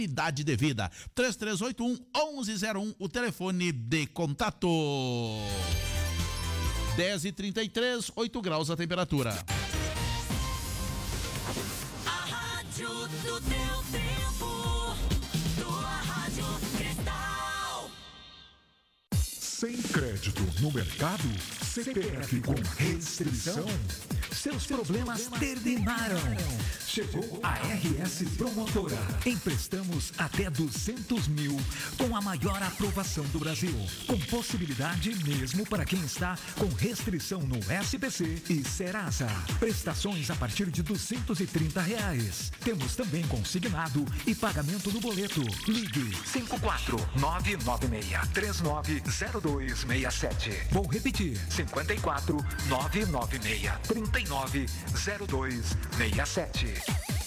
Idade de vida. 3381-1101, o telefone de contato. 10h33, 8 graus a temperatura. A rádio do teu tempo, tua Rádio Cristal. Sem crédito no mercado? CPF com restrição? Seus problemas terminaram. Chegou a RS Promotora. Emprestamos até 200 mil com a maior aprovação do Brasil. Com possibilidade mesmo para quem está com restrição no SPC e Serasa. Prestações a partir de R$230. Temos também consignado e pagamento no boleto. Ligue 54996390267. Vou repetir. 54996390267.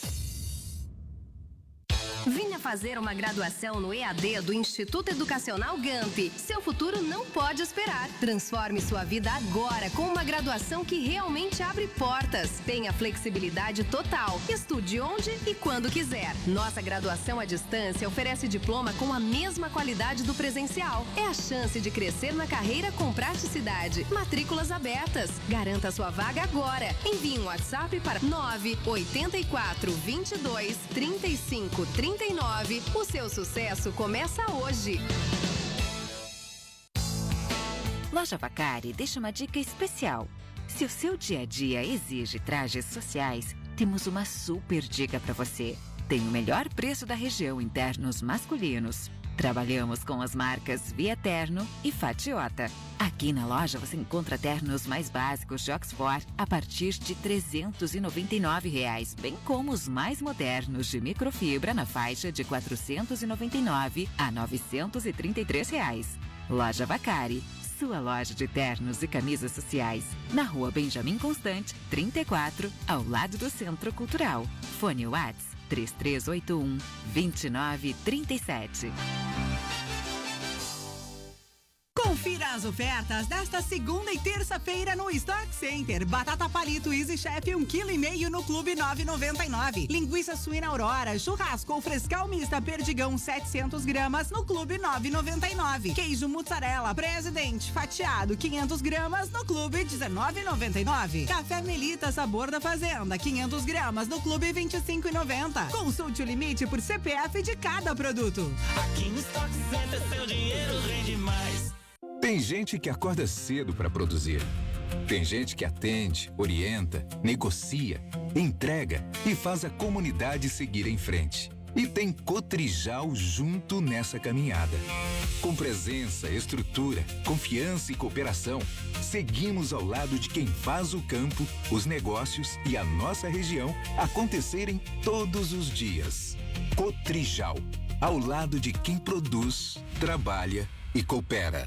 Venha fazer uma graduação no EAD do Instituto Educacional GAMP. Seu futuro não pode esperar. Transforme sua vida agora com uma graduação que realmente abre portas. Tenha flexibilidade total. Estude onde e quando quiser. Nossa graduação à distância oferece diploma com a mesma qualidade do presencial. É a chance de crescer na carreira com praticidade. Matrículas abertas. Garanta sua vaga agora. Envie um WhatsApp para 984 22 35 39. O seu sucesso começa hoje. Loja Vacari deixa uma dica especial. Se o seu dia a dia exige trajes sociais, temos uma super dica para você. Tem o melhor preço da região em ternos masculinos. Trabalhamos com as marcas Via Terno e Fatiota. Aqui na loja você encontra ternos mais básicos de Oxford a partir de R$ 399, bem como os mais modernos de microfibra na faixa de R$ 499 a R$ 933. Loja Vacari, sua loja de ternos e camisas sociais, na Rua Benjamin Constant, 34, ao lado do Centro Cultural. Fone Whats 3381-2937. Confira as ofertas desta segunda e terça-feira no Stock Center. Batata palito Easy Chef 1,5 kg no Clube 9,99. Linguiça suína Aurora, churrasco ou frescal mista Perdigão 700 gramas no Clube 9,99. Queijo mussarela Presidente fatiado 500 gramas no Clube 19,99. Café Melita sabor da fazenda 500 gramas no Clube 25,90. Consulte o limite por CPF de cada produto. Aqui no Stock Center seu dinheiro rende mais. Tem gente que acorda cedo para produzir. Tem gente que atende, orienta, negocia, entrega e faz a comunidade seguir em frente. E tem Cotrijal junto nessa caminhada. Com presença, estrutura, confiança e cooperação, seguimos ao lado de quem faz o campo, os negócios e a nossa região acontecerem todos os dias. Cotrijal, ao lado de quem produz, trabalha e coopera.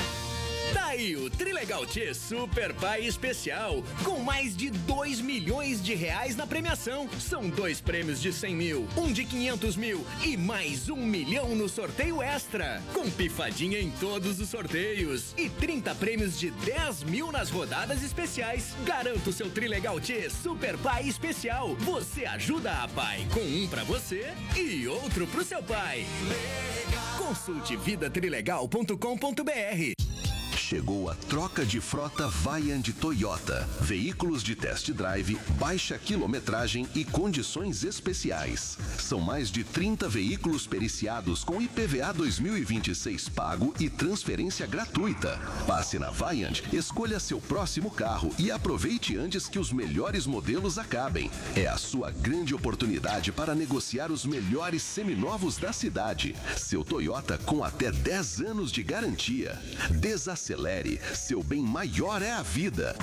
Daí o Trilegal T Super Pai Especial, com mais de 2 milhões de reais na premiação. São 2 prêmios de 100 mil, um de 500 mil e mais 1 milhão no sorteio extra. Com pifadinha em todos os sorteios e 30 prêmios de 10 mil nas rodadas especiais. Garanta o seu Trilegal T Super Pai Especial. Você ajuda a pai com um pra você e outro pro seu pai. Consulte vidatrilegal.com.br. Chegou a troca de frota Vaillant Toyota. Veículos de test drive, baixa quilometragem e condições especiais. São mais de 30 veículos periciados com IPVA 2026 pago e transferência gratuita. Passe na Vaillant, escolha seu próximo carro e aproveite antes que os melhores modelos acabem. É a sua grande oportunidade para negociar os melhores seminovos da cidade. Seu Toyota com até 10 anos de garantia. Desacelere, seu bem maior é a vida.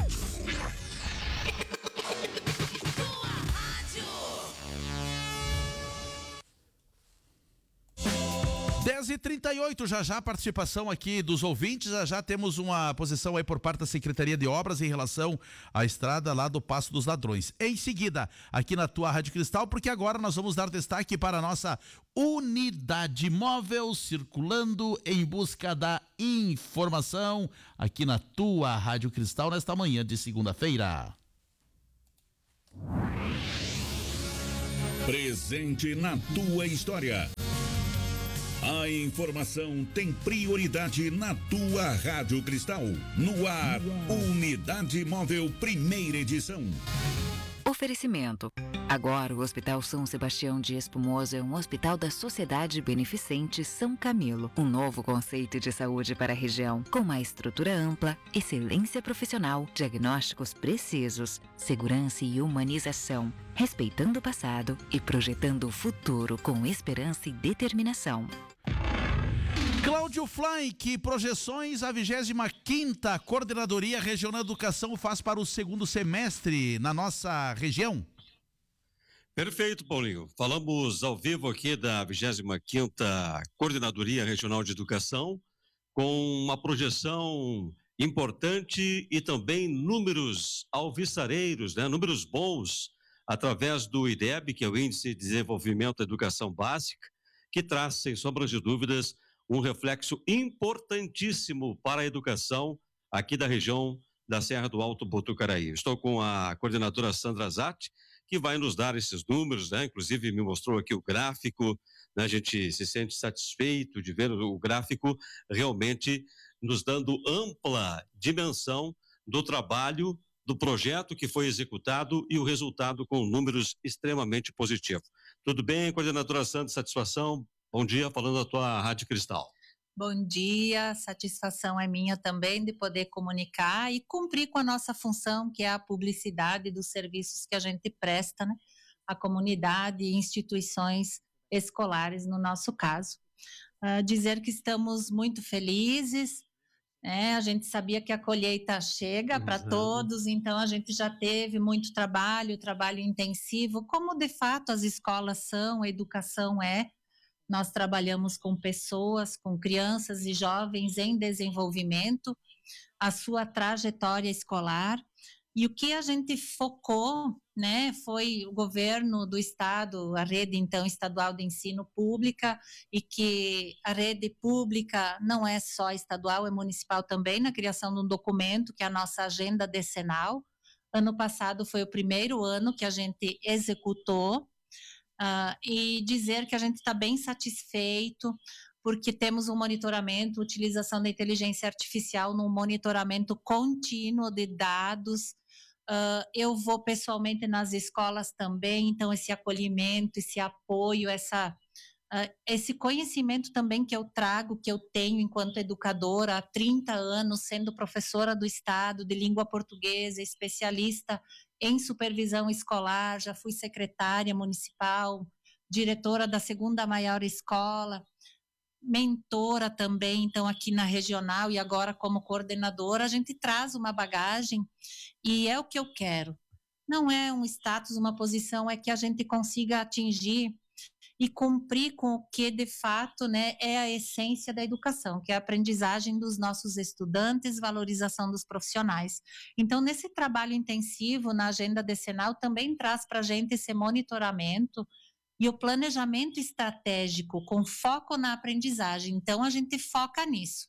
10h38, já a participação aqui dos ouvintes, já temos uma posição aí por parte da Secretaria de Obras em relação à estrada lá do Passo dos Ladrões. Em seguida, aqui na tua Rádio Cristal, porque agora nós vamos dar destaque para a nossa unidade móvel circulando em busca da informação aqui na tua Rádio Cristal nesta manhã de segunda-feira. Presente na tua história. A informação tem prioridade na tua Rádio Cristal. No ar, Unidade Móvel, primeira edição. Oferecimento. Agora, o Hospital São Sebastião de Espumoso é um hospital da Sociedade Beneficente São Camilo. Um novo conceito de saúde para a região, com uma estrutura ampla, excelência profissional, diagnósticos precisos, segurança e humanização, respeitando o passado e projetando o futuro com esperança e determinação. Cláudio Fly, que projeções a 25ª Coordenadoria Regional de Educação faz para o segundo semestre na nossa região? Perfeito, Paulinho. Falamos ao vivo aqui da 25ª Coordenadoria Regional de Educação, com uma projeção importante e também números alvissareiros, né? Números bons, através do IDEB, que é o Índice de Desenvolvimento da Educação Básica, que traz, sem sombra de dúvidas, um reflexo importantíssimo para a educação aqui da região da Serra do Alto Botucaraí. Estou com a coordenadora Sandra Zatti, que vai nos dar esses números, né? Inclusive me mostrou aqui o gráfico, né? A gente se sente satisfeito de ver o gráfico realmente nos dando ampla dimensão do trabalho, do projeto que foi executado e o resultado com números extremamente positivos. Tudo bem, coordenadora Sandra, satisfação? Bom dia, falando da tua Rádio Cristal. Bom dia, satisfação é minha também de poder comunicar e cumprir com a nossa função, que é a publicidade dos serviços que a gente presta, né, à comunidade e instituições escolares, no nosso caso. Dizer que estamos muito felizes, né, a gente sabia que a colheita chega para todos, então a gente já teve muito trabalho intensivo, como de fato as escolas são, a educação é. Nós trabalhamos com pessoas, com crianças e jovens em desenvolvimento, a sua trajetória escolar. E o que a gente focou, né, foi o governo do estado, a rede então estadual de ensino pública, e que a rede pública não é só estadual, é municipal também, na criação de um documento que é a nossa agenda decenal. Ano passado foi o primeiro ano que a gente executou. E dizer que a gente está bem satisfeito, porque temos um monitoramento, utilização da inteligência artificial num monitoramento contínuo de dados. Eu vou pessoalmente nas escolas também, então esse acolhimento, esse apoio, esse conhecimento também que eu trago, que eu tenho enquanto educadora há 30 anos, sendo professora do estado de língua portuguesa, especialista em supervisão escolar, já fui secretária municipal, diretora da segunda maior escola, mentora também, então aqui na regional e agora como coordenadora, a gente traz uma bagagem e é o que eu quero. Não é um status, uma posição, é que a gente consiga atingir e cumprir com o que de fato, né, é a essência da educação, que é a aprendizagem dos nossos estudantes, valorização dos profissionais. Então, nesse trabalho intensivo na agenda decenal, também traz para a gente esse monitoramento e o planejamento estratégico com foco na aprendizagem. Então, a gente foca nisso.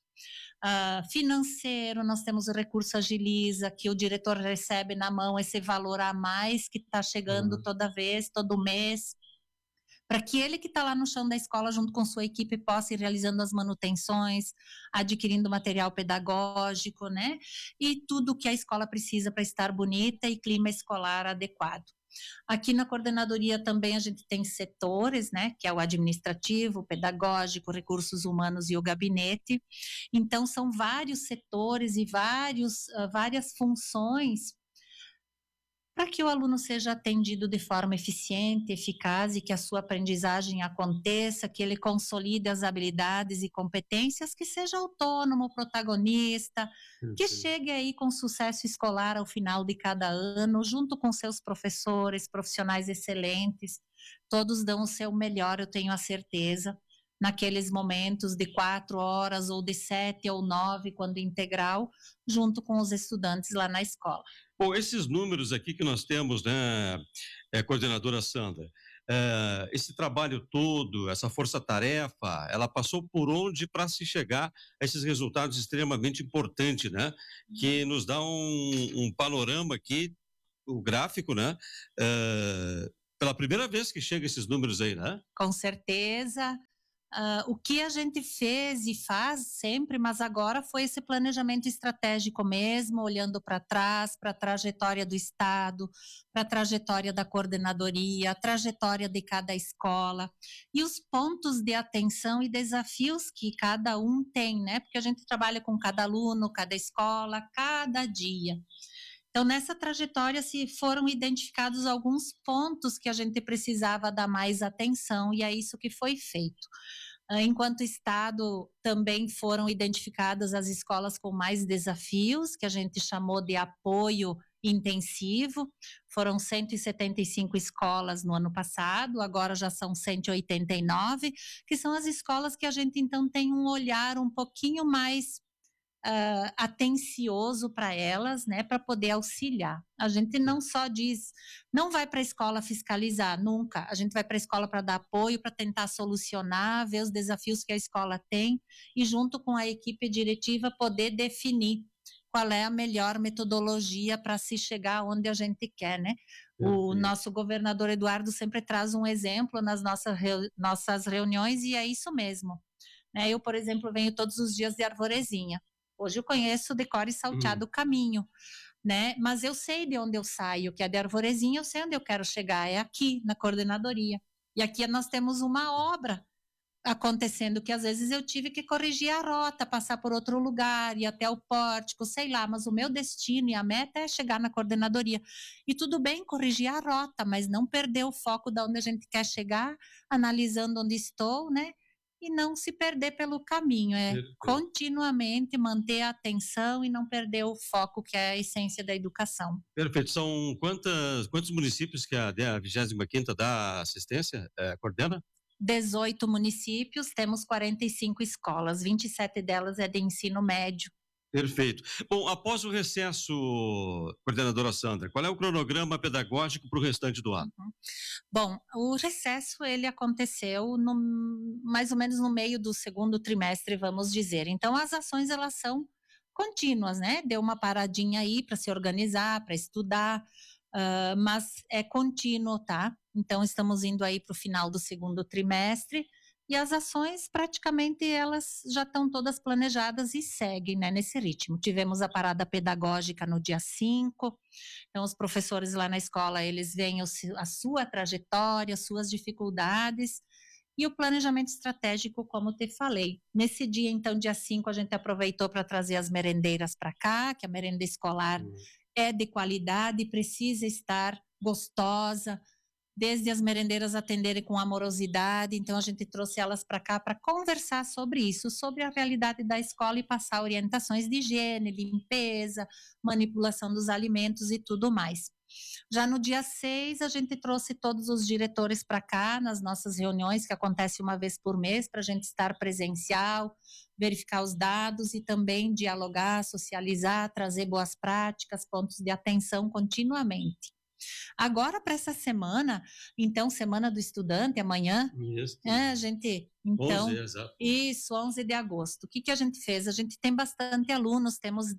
Financeiro, nós temos o recurso Agiliza, que o diretor recebe na mão esse valor a mais que está chegando toda vez, todo mês, para que ele que está lá no chão da escola junto com sua equipe possa ir realizando as manutenções, adquirindo material pedagógico, né? E tudo que a escola precisa para estar bonita e clima escolar adequado. Aqui na coordenadoria também a gente tem setores, né? Que é o administrativo, o pedagógico, recursos humanos e o gabinete. Então são vários setores e várias funções para que o aluno seja atendido de forma eficiente, eficaz e que a sua aprendizagem aconteça, que ele consolide as habilidades e competências, que seja autônomo, protagonista, que chegue aí com sucesso escolar ao final de cada ano, junto com seus professores, profissionais excelentes, todos dão o seu melhor, eu tenho a certeza, naqueles momentos de 4 horas ou de 7 ou 9, quando integral, junto com os estudantes lá na escola. Bom, esses números aqui que nós temos, né, coordenadora Sandra, esse trabalho todo, essa força-tarefa, ela passou por onde para se chegar a esses resultados extremamente importantes, né? Que nos dá um panorama aqui, o gráfico, né? pela primeira vez que chega esses números aí, né? Com certeza. O que a gente fez e faz sempre, mas agora foi esse planejamento estratégico mesmo, olhando para trás, para a trajetória do Estado, para a trajetória da coordenadoria, a trajetória de cada escola e os pontos de atenção e desafios que cada um tem, né? Porque a gente trabalha com cada aluno, cada escola, cada dia. Então, nessa trajetória, se foram identificados alguns pontos que a gente precisava dar mais atenção, e é isso que foi feito. Enquanto Estado, também foram identificadas as escolas com mais desafios, que a gente chamou de apoio intensivo. Foram 175 escolas no ano passado, agora já são 189, que são as escolas que a gente, então, tem um olhar um pouquinho mais atencioso para elas, né, para poder auxiliar. A gente não só diz, não vai para a escola fiscalizar, nunca. A gente vai para a escola para dar apoio, para tentar solucionar, ver os desafios que a escola tem e junto com a equipe diretiva poder definir qual é a melhor metodologia para se chegar onde a gente quer, né? O nosso governador Eduardo sempre traz um exemplo nas nossas reuniões e é isso mesmo. Né? Eu, por exemplo, venho todos os dias de Arvorezinha. Hoje eu conheço de cor e salteado o caminho, né? Mas eu sei de onde eu saio, que é de Arvorezinha, eu sei onde eu quero chegar, é aqui, na coordenadoria. E aqui nós temos uma obra acontecendo, que às vezes eu tive que corrigir a rota, passar por outro lugar, ir até o pórtico, sei lá, mas o meu destino e a meta é chegar na coordenadoria. E tudo bem corrigir a rota, mas não perder o foco de onde a gente quer chegar, analisando onde estou, né? E não se perder pelo caminho, continuamente manter a atenção e não perder o foco, que é a essência da educação. Perfeito. São quantos municípios que a 25ª dá assistência, coordena? 18 municípios, temos 45 escolas, 27 delas é de ensino médio. Perfeito. Bom, após o recesso, coordenadora Sandra, qual é o cronograma pedagógico para o restante do ano? Bom, o recesso ele aconteceu mais ou menos no meio do segundo trimestre, vamos dizer. Então, as ações elas são contínuas, né? Deu uma paradinha aí para se organizar, para estudar, mas é contínuo, tá? Então, estamos indo aí para o final do segundo trimestre. E as ações, praticamente, elas já estão todas planejadas e seguem, né, nesse ritmo. Tivemos a parada pedagógica no dia 5, então os professores lá na escola, eles veem a sua trajetória, as suas dificuldades, e o planejamento estratégico, como te falei. Nesse dia, então, dia 5, a gente aproveitou para trazer as merendeiras para cá, que a merenda escolar é de qualidade, precisa estar gostosa, desde as merendeiras atenderem com amorosidade, então a gente trouxe elas para cá para conversar sobre isso, sobre a realidade da escola e passar orientações de higiene, limpeza, manipulação dos alimentos e tudo mais. Já no dia 6, a gente trouxe todos os diretores para cá, nas nossas reuniões, que acontece uma vez por mês, para a gente estar presencial, verificar os dados e também dialogar, socializar, trazer boas práticas, pontos de atenção continuamente. Agora, para essa semana, então, Semana do Estudante, amanhã, a gente, então, 11 de agosto. O que a gente fez? A gente tem bastante alunos, temos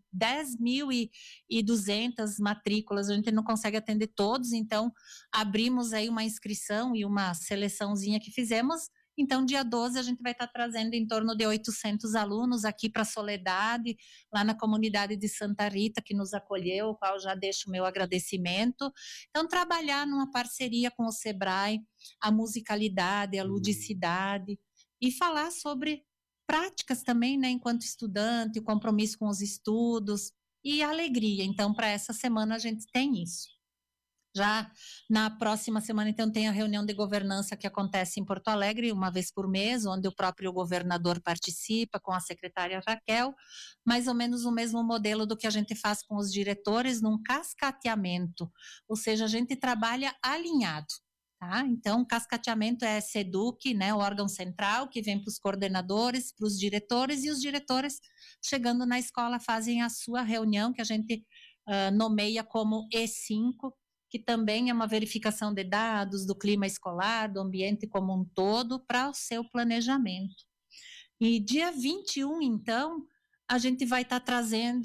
10.200 matrículas, a gente não consegue atender todos, então, abrimos aí uma inscrição e uma seleçãozinha que fizemos. Então, dia 12, a gente vai estar trazendo em torno de 800 alunos aqui para a Soledade, lá na comunidade de Santa Rita, que nos acolheu, o qual já deixo o meu agradecimento. Então, trabalhar numa parceria com o Sebrae, a musicalidade, a ludicidade, e falar sobre práticas também, né, enquanto estudante, o compromisso com os estudos e a alegria. Então, para essa semana, a gente tem isso. Já na próxima semana, então, tem a reunião de governança que acontece em Porto Alegre, uma vez por mês, onde o próprio governador participa com a secretária Raquel, mais ou menos o mesmo modelo do que a gente faz com os diretores, num cascateamento, ou seja, a gente trabalha alinhado. Tá? Então, cascateamento é SEDUC, né, o órgão central, que vem para os coordenadores, para os diretores, e os diretores, chegando na escola, fazem a sua reunião, que a gente nomeia como E5, que também é uma verificação de dados do clima escolar, do ambiente como um todo, para o seu planejamento. E dia 21, então, a gente vai estar trazendo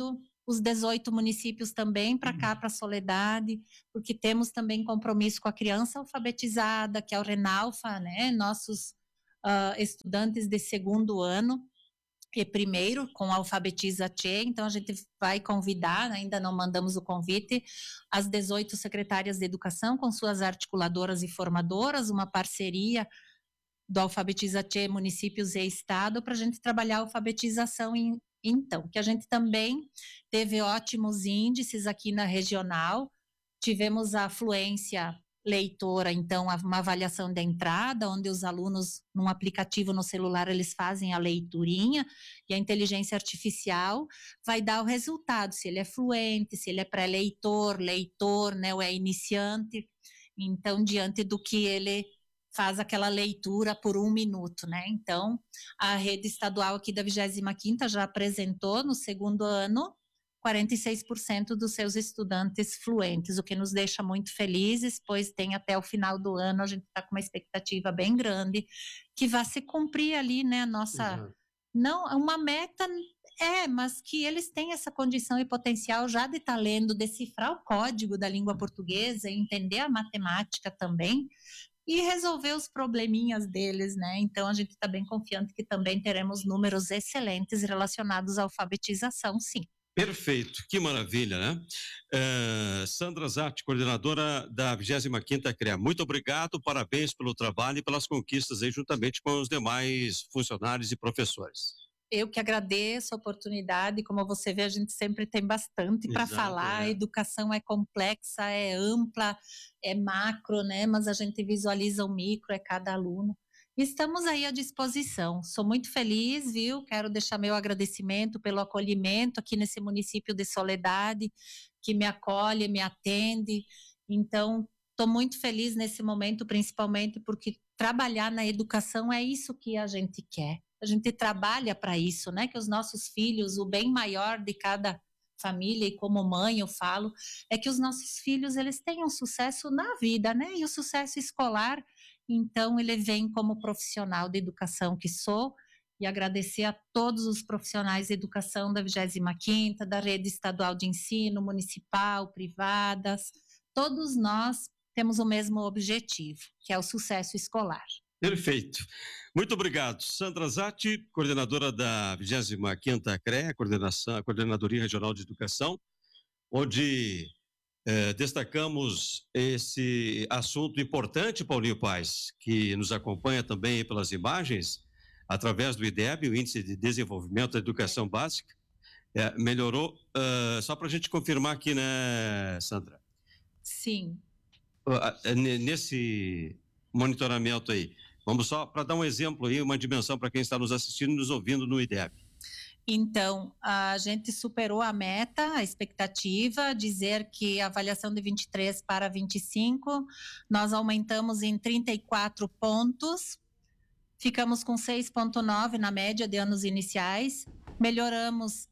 os 18 municípios também para cá, para Soledade, porque temos também compromisso com a criança alfabetizada, que é o Renalfa, né? Nossos estudantes de segundo ano e primeiro com a Alfabetiza Tchê, então a gente vai convidar, ainda não mandamos o convite, as 18 secretárias de educação com suas articuladoras e formadoras, uma parceria do Alfabetiza Tchê, municípios e estado, para a gente trabalhar a alfabetização então, que a gente também teve ótimos índices aqui na regional, tivemos a afluência leitora, então, uma avaliação da entrada, onde os alunos, num aplicativo no celular, eles fazem a leiturinha, e a inteligência artificial vai dar o resultado, se ele é fluente, se ele é pré-leitor, leitor, né, ou é iniciante, então, diante do que ele faz aquela leitura por 1 minuto, né? Então, a rede estadual aqui da 25ª já apresentou no segundo ano 46% dos seus estudantes fluentes, o que nos deixa muito felizes, pois tem até o final do ano, a gente está com uma expectativa bem grande, que vai se cumprir ali, né, a nossa... Não, uma meta mas que eles têm essa condição e potencial já de estar lendo, decifrar o código da língua portuguesa, entender a matemática também, e resolver os probleminhas deles, né? Então, a gente está bem confiante que também teremos números excelentes relacionados à alfabetização, sim. Perfeito, que maravilha, né? Sandra Zatti, coordenadora da 25ª CREA, muito obrigado, parabéns pelo trabalho e pelas conquistas aí, juntamente com os demais funcionários e professores. Eu que agradeço a oportunidade, como você vê, a gente sempre tem bastante para falar, a educação é complexa, é ampla, é macro, né? Mas a gente visualiza o micro, é cada aluno. Estamos aí à disposição, sou muito feliz, viu? Quero deixar meu agradecimento pelo acolhimento aqui nesse município de Soledade, que me acolhe, me atende, então estou muito feliz nesse momento, principalmente porque trabalhar na educação é isso que a gente quer. A gente trabalha para isso, né? Que os nossos filhos, o bem maior de cada família, e como mãe eu falo, é que os nossos filhos, eles tenham sucesso na vida, né? E o sucesso escolar, então, ele vem como profissional de educação que sou, e agradecer a todos os profissionais de educação da 25ª, da rede estadual de ensino, municipal, privadas, todos nós temos o mesmo objetivo, que é o sucesso escolar. Perfeito. Muito obrigado. Sandra Zatti, coordenadora da 25ª CREA, Coordenadoria Regional de Educação, onde destacamos esse assunto importante, Paulinho Paes, que nos acompanha também pelas imagens, através do IDEB, o Índice de Desenvolvimento da Educação Básica, melhorou, só para a gente confirmar aqui, né, Sandra? Sim. Nesse monitoramento aí, vamos só para dar um exemplo aí, uma dimensão para quem está nos assistindo e nos ouvindo no IDEB. Então, a gente superou a meta, a expectativa, dizer que a avaliação de 23 para 25, nós aumentamos em 34 pontos, ficamos com 6,9 na média de anos iniciais, melhoramos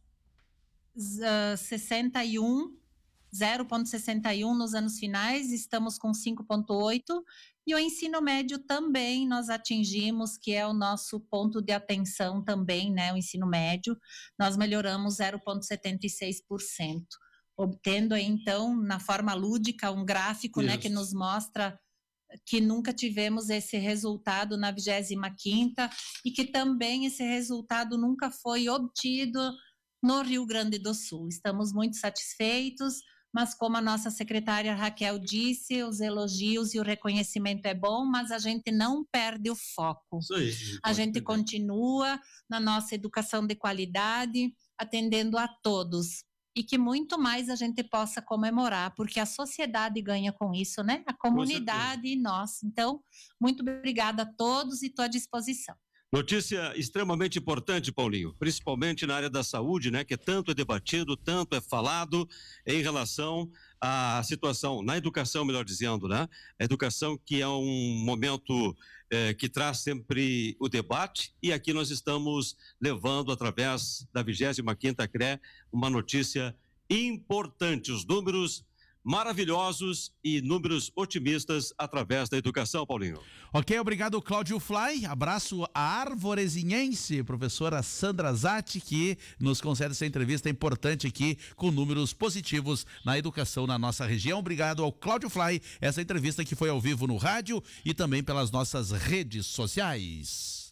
0,61 nos anos finais, estamos com 5,8, e o ensino médio também nós atingimos, que é o nosso ponto de atenção também, né, o ensino médio, nós melhoramos 0,76%, obtendo aí, então, na forma lúdica, um gráfico, né, que nos mostra que nunca tivemos esse resultado na 25ª e que também esse resultado nunca foi obtido no Rio Grande do Sul. Estamos muito satisfeitos, mas como a nossa secretária Raquel disse, os elogios e o reconhecimento é bom, mas a gente não perde o foco. Isso aí, a gente continua na nossa educação de qualidade, atendendo a todos. E que muito mais a gente possa comemorar, porque a sociedade ganha com isso, né? A comunidade e nós. Então, muito obrigada a todos e estou à disposição. Notícia extremamente importante, Paulinho, principalmente na área da saúde, né, que tanto é debatido, tanto é falado em relação à situação, na educação, melhor dizendo, né? A educação que é um momento que traz sempre o debate, e aqui nós estamos levando, através da 25ª CREA, uma notícia importante. Os números maravilhosos e números otimistas através da educação, Paulinho. Ok, obrigado, Cláudio Fly. Abraço à arvorezinhense, professora Sandra Zatti, que nos concede essa entrevista importante aqui com números positivos na educação na nossa região. Obrigado ao Cláudio Fly, essa entrevista que foi ao vivo no rádio e também pelas nossas redes sociais.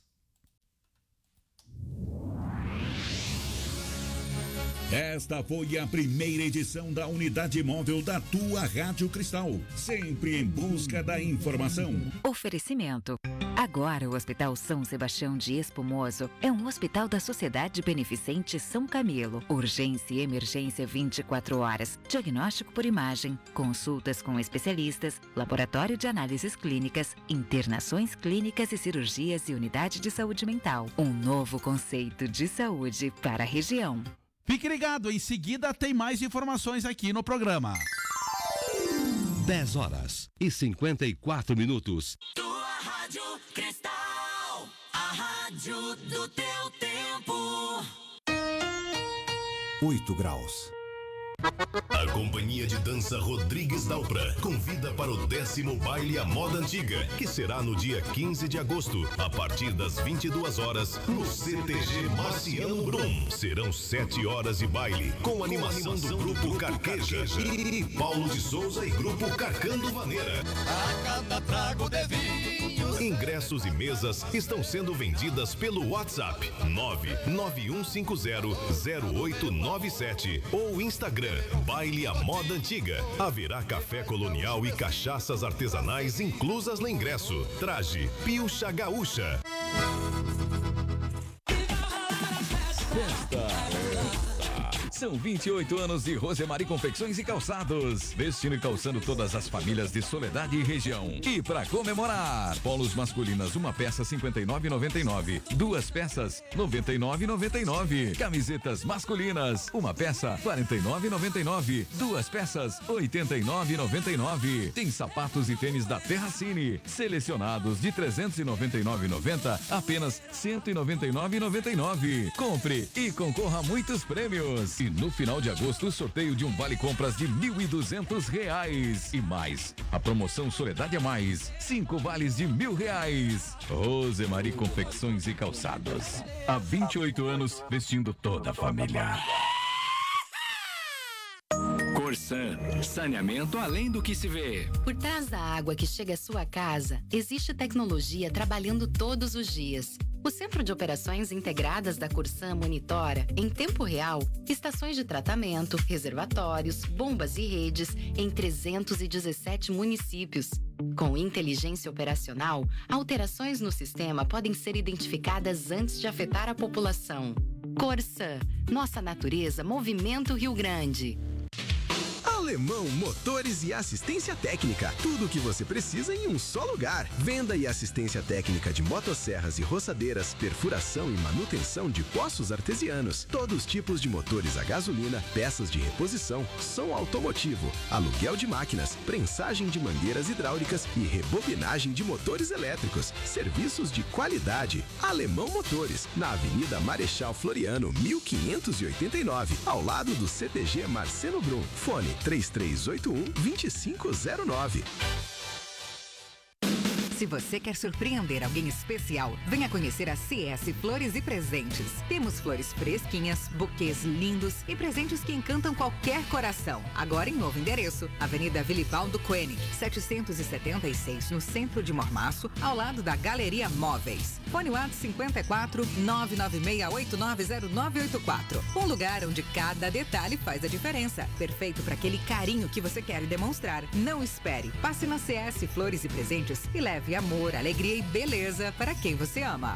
Esta foi a primeira edição da unidade móvel da tua Rádio Cristal, sempre em busca da informação. Oferecimento. Agora o Hospital São Sebastião de Espumoso é um hospital da Sociedade Beneficente São Camilo. Urgência e emergência 24 horas, diagnóstico por imagem, consultas com especialistas, laboratório de análises clínicas, internações clínicas e cirurgias e unidade de saúde mental. Um novo conceito de saúde para a região. Fique ligado, em seguida tem mais informações aqui no programa. 10h54. Tua Rádio Cristal, a rádio do teu tempo. 8 graus. A Companhia de Dança Rodrigues Dalpra convida para o 10º Baile à Moda Antiga, que será no dia 15 de agosto, a partir das 22 horas, no CTG Marciano Brum. Serão 7 horas de baile, com animação do Grupo Carqueja e Paulo de Souza e Grupo Carcando Vaneira. A cada trago de vinhos. Ingressos e mesas estão sendo vendidas pelo WhatsApp 991500897 ou Instagram Baile à Moda Antiga. Haverá café colonial e cachaças artesanais inclusas no ingresso. Traje Pilcha Gaúcha. São 28 anos de Rosemary Confecções e Calçados, vestindo e calçando todas as famílias de Soledade e região. E para comemorar, polos masculinas, uma peça R$ 59,99, duas peças R$ 99,99. Camisetas masculinas, uma peça R$ 49,99, duas peças R$ 89,99. Tem sapatos e tênis da Terracine, selecionados de R$ 399,90, apenas R$ 199,99. Compre e concorra a muitos prêmios. E no final de agosto, o sorteio de um vale compras de R$ 1.200. E mais, a promoção Soledade é Mais, 5 vales de R$ 1.000. Rosemary Confecções e Calçados. Há 28 anos, vestindo toda a família. Corsan, saneamento além do que se vê. Por trás da água que chega à sua casa, existe tecnologia trabalhando todos os dias. O Centro de Operações Integradas da Corsan monitora, em tempo real, estações de tratamento, reservatórios, bombas e redes em 317 municípios. Com inteligência operacional, alterações no sistema podem ser identificadas antes de afetar a população. Corsan, nossa natureza movimenta o Rio Grande. Alemão Motores e Assistência Técnica. Tudo o que você precisa em um só lugar. Venda e assistência técnica de motosserras e roçadeiras, perfuração e manutenção de poços artesianos. Todos os tipos de motores a gasolina, peças de reposição, som automotivo, aluguel de máquinas, prensagem de mangueiras hidráulicas e rebobinagem de motores elétricos. Serviços de qualidade. Alemão Motores, na Avenida Marechal Floriano, 1589, ao lado do CTG Marciano Brum. Fone 3381-2509. Se você quer surpreender alguém especial, venha conhecer a CS Flores e Presentes. Temos flores fresquinhas, buquês lindos e presentes que encantam qualquer coração. Agora em novo endereço, Avenida Vilibaldo Koenig, 776, no centro de Mormaço, ao lado da Galeria Móveis. Fone WhatsApp 54 996890984. Um lugar onde cada detalhe faz a diferença. Perfeito para aquele carinho que você quer demonstrar. Não espere. Passe na CS Flores e Presentes e leve amor, alegria e beleza para quem você ama.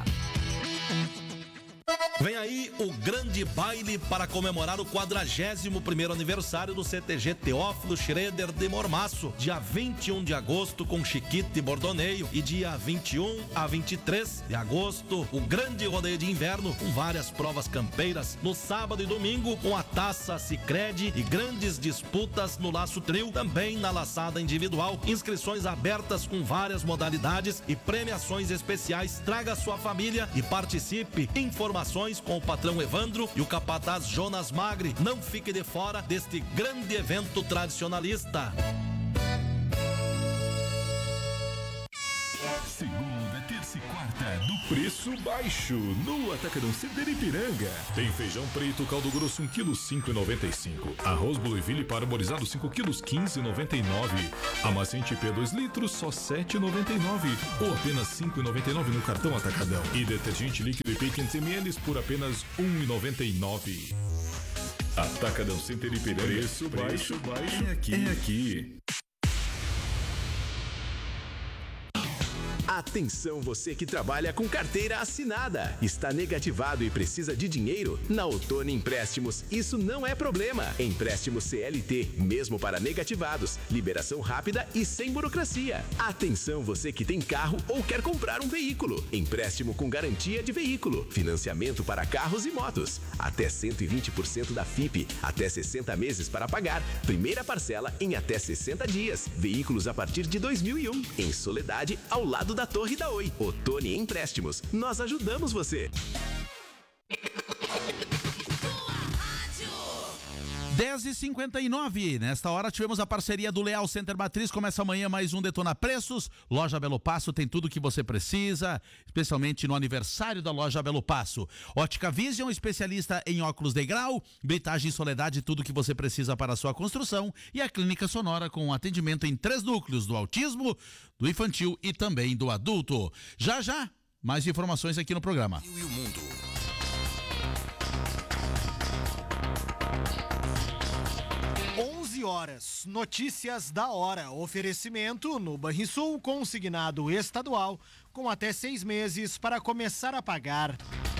Vem aí o grande baile para comemorar o 41º aniversário do CTG Teófilo Schroeder de Mormaço, dia 21 de agosto com Chiquite e Bordoneio e dia 21 a 23 de agosto o grande rodeio de inverno com várias provas campeiras no sábado e domingo com a Taça Sicredi e grandes disputas no laço trio, também na laçada individual, inscrições abertas com várias modalidades e premiações especiais. Traga sua família e participe. Informações Produções com o patrão Evandro e o capataz Jonas Magri. Não fique de fora deste grande evento tradicionalista. Segunda, terça e quarta do preço baixo no Atacadão Center Ipiranga. Tem feijão preto, caldo grosso 1 kg 5,95. Arroz Blueville parboilizado 5 kg 15,99. Amaciante P 2 litros só 7,99 ou apenas 5,99 no cartão Atacadão. E detergente líquido IP 500 ml por apenas 1,99. Atacadão Center Ipiranga. Preço baixo é aqui. É aqui. Atenção, você que trabalha com carteira assinada. Está negativado e precisa de dinheiro? Na Ottoni Empréstimos, isso não é problema. Empréstimo CLT, mesmo para negativados. Liberação rápida e sem burocracia. Atenção, você que tem carro ou quer comprar um veículo. Empréstimo com garantia de veículo. Financiamento para carros e motos. Até 120% da FIP. Até 60 meses para pagar. Primeira parcela em até 60 dias. Veículos a partir de 2001. Em Soledade, ao lado da Torre da Oi. Ottoni Empréstimos. Nós ajudamos você. 10h59. Nesta hora tivemos a parceria do Leal Center Matriz. Começa amanhã mais um Detona Preços. Loja Belo Passo tem tudo que você precisa, especialmente no aniversário da Loja Belo Passo. Ótica Vision, especialista em óculos de grau, Britagem Soledade, tudo que você precisa para a sua construção. E a Clínica Sonora com atendimento em 3 núcleos, do autismo, do infantil e também do adulto. Já, mais informações aqui no programa. E o mundo. Horas, notícias da hora, oferecimento no Banrisul, consignado estadual, com até 6 meses para começar a pagar.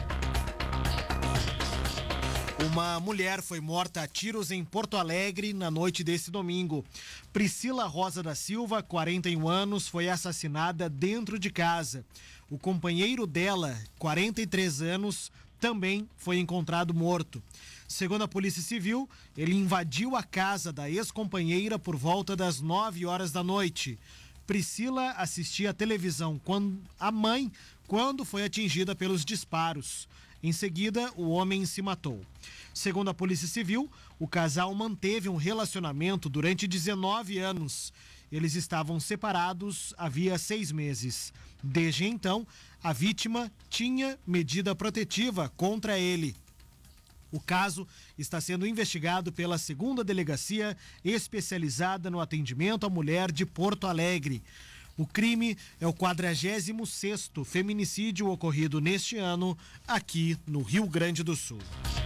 Uma mulher foi morta a tiros em Porto Alegre na noite desse domingo. Priscila Rosa da Silva, 41 anos, foi assassinada dentro de casa. O companheiro dela, 43 anos, também foi encontrado morto. Segundo a Polícia Civil, ele invadiu a casa da ex-companheira por volta das 9 horas da noite. Priscila assistia à televisão quando foi atingida pelos disparos. Em seguida, o homem se matou. Segundo a Polícia Civil, o casal manteve um relacionamento durante 19 anos. Eles estavam separados havia 6 meses. Desde então, a vítima tinha medida protetiva contra ele. O caso está sendo investigado pela 2ª Delegacia especializada no atendimento à mulher de Porto Alegre. O crime é o 46º feminicídio ocorrido neste ano aqui no Rio Grande do Sul.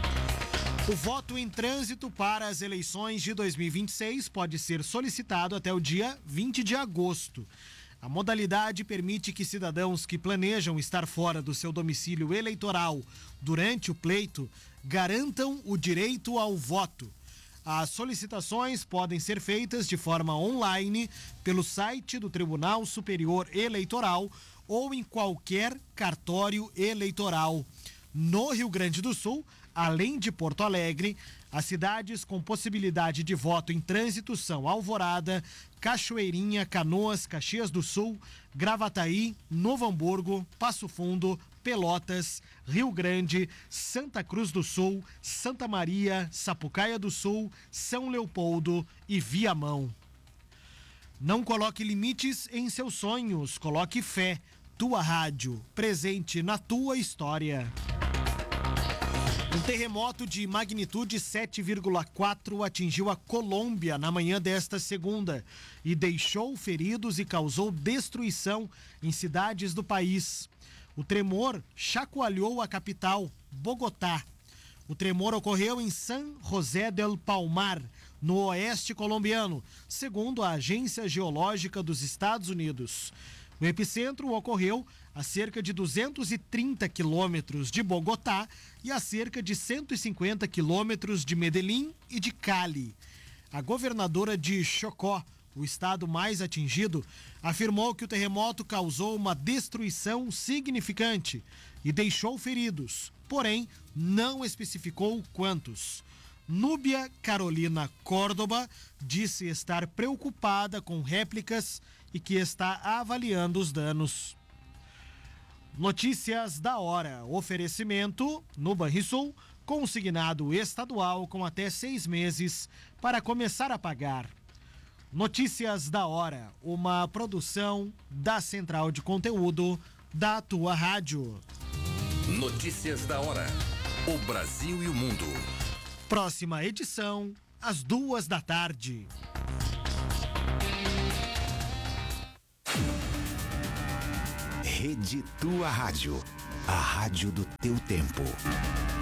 O voto em trânsito para as eleições de 2026 pode ser solicitado até o dia 20 de agosto. A modalidade permite que cidadãos que planejam estar fora do seu domicílio eleitoral durante o pleito garantam o direito ao voto. As solicitações podem ser feitas de forma online pelo site do Tribunal Superior Eleitoral ou em qualquer cartório eleitoral. No Rio Grande do Sul, além de Porto Alegre, as cidades com possibilidade de voto em trânsito são Alvorada, Cachoeirinha, Canoas, Caxias do Sul, Gravataí, Novo Hamburgo, Passo Fundo, Pelotas, Rio Grande, Santa Cruz do Sul, Santa Maria, Sapucaia do Sul, São Leopoldo e Viamão. Não coloque limites em seus sonhos, coloque fé. Tua rádio, presente na tua história. Um terremoto de magnitude 7,4 atingiu a Colômbia na manhã desta segunda e deixou feridos e causou destruição em cidades do país. O tremor chacoalhou a capital, Bogotá. O tremor ocorreu em San José del Palmar, no oeste colombiano, segundo a Agência Geológica dos Estados Unidos. O epicentro ocorreu a cerca de 230 quilômetros de Bogotá e a cerca de 150 quilômetros de Medellín e de Cali. A governadora de Chocó, o estado mais atingido, afirmou que o terremoto causou uma destruição significante e deixou feridos, porém não especificou quantos. Núbia Carolina Córdoba disse estar preocupada com réplicas e que está avaliando os danos. Notícias da hora. Oferecimento no Banrisul, consignado estadual com até 6 meses para começar a pagar. Notícias da hora. Uma produção da Central de Conteúdo da tua rádio. Notícias da hora. O Brasil e o mundo. Próxima edição, às 14h. Rede Tua Rádio. A rádio do teu tempo.